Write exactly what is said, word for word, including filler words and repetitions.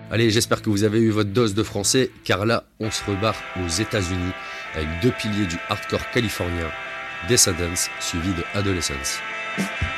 Allez, j'espère que vous avez eu votre dose de français, car là, on se rebarre aux États-Unis avec deux piliers du hardcore californien, Descendants suivi de Adolescence.